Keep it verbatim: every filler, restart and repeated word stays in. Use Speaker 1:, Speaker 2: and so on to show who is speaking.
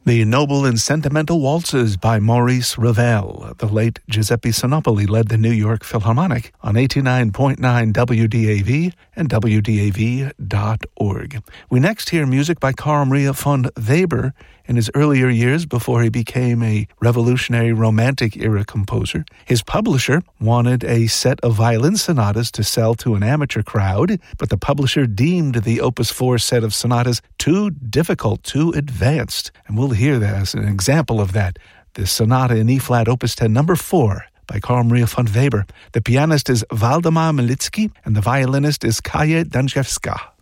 Speaker 1: The Noble and Sentimental Waltzes by Maurice Ravel. The late Giuseppe Sinopoli led the New York Philharmonic on eighty-nine point nine W D A V and W D A V dot org. We next hear music by Carl Maria von Weber in his earlier years before he became a revolutionary Romantic-era composer. His publisher wanted a set of violin sonatas to sell to an amateur crowd, but the publisher deemed the Opus four set of sonatas too difficult, too advanced. And we'll hear that as an example of that. The Sonata in E-flat, Opus ten, number four, by Carl Maria von Weber. The pianist is Waldemar Militsky, and the violinist is Kaja Danszewska.